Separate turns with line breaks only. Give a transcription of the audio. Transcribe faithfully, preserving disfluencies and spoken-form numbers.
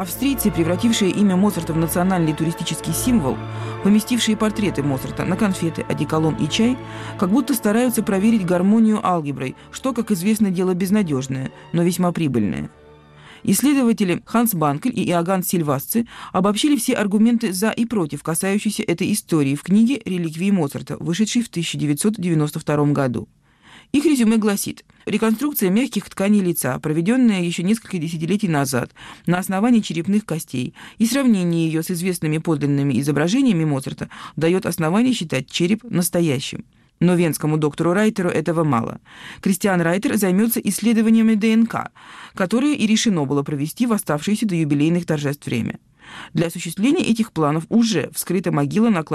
Австрийцы, превратившие имя Моцарта в национальный туристический символ, поместившие портреты Моцарта на конфеты, одеколон и чай, как будто стараются проверить гармонию алгеброй, что, как известно, дело безнадежное, но весьма прибыльное. Исследователи Ханс Банкель и Иоганн Сильвасце обобщили все аргументы «за» и «против», касающиеся этой истории, в книге «Реликвии Моцарта», вышедшей в тысяча девятьсот девяносто втором году. Их резюме гласит: реконструкция мягких тканей лица, проведенная еще несколько десятилетий назад на основании черепных костей, и сравнение ее с известными подлинными изображениями Моцарта дает основание считать череп настоящим. Но венскому доктору Райтеру этого мало. Кристиан Райтер займется исследованиями ДНК, которые и решено было провести в оставшееся до юбилейных торжеств время. Для осуществления этих планов уже вскрыта могила на кладбище